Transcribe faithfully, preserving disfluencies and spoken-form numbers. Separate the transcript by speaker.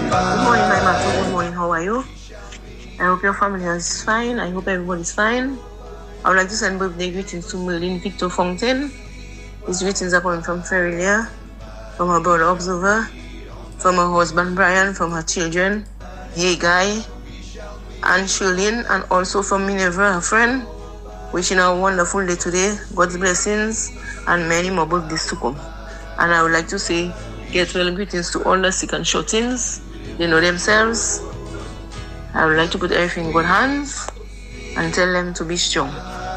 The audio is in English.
Speaker 1: Good morning, my Mato. Good morning. How are you? I hope your family is fine. I hope everybody's fine. I would like to send birthday greetings to Merlin Victor Fountain. His greetings are coming from Ferelia, from her brother Observer, from her husband Brian, from her children, Hey Guy, and Shirlene, and also from Minerva, her friend. Wishing her a wonderful day today, God's blessings, and many more birthdays to come. And I would like to say, get well greetings to all the sick and shut-ins. They know themselves. I would like to put everything in God's hands and tell them to be strong.